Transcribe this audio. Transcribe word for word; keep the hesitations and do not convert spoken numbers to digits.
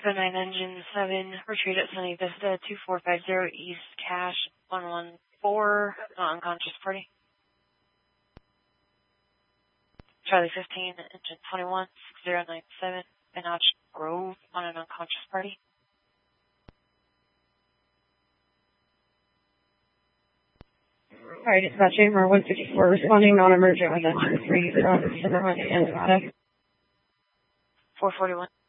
Echo nine Engine seven, retreat at Sunny Vista, two four five zero East Cache, one one four, unconscious party. Charlie fifteen, Engine twenty-one, six zero nine seven, Benach Grove, on an unconscious party. Alright, dispatch Chamber one fifty-four, responding non-emergent with a three from Silverman and Nevada. four forty-one.